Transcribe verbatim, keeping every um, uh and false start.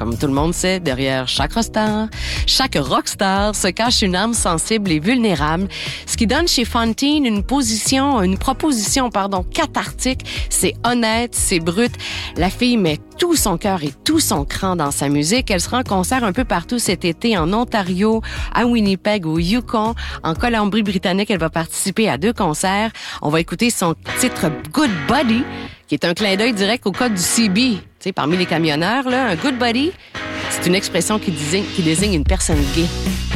Comme tout le monde sait, derrière chaque rockstar, chaque rockstar se cache une âme sensible et vulnérable, ce qui donne chez Fontaine une position, une proposition, pardon, cathartique. C'est honnête, c'est brut. La fille met tout son cœur et tout son cran dans sa musique. Elle sera en concert un peu partout cet été, en Ontario, à Winnipeg, au Yukon. En Colombie-Britannique, elle va participer à deux concerts. On va écouter son titre Good Buddy, qui est un clin d'œil direct au code du C B. Tu sais, parmi les camionneurs, là, un good buddy, c'est une expression qui désigne, qui désigne une personne gay.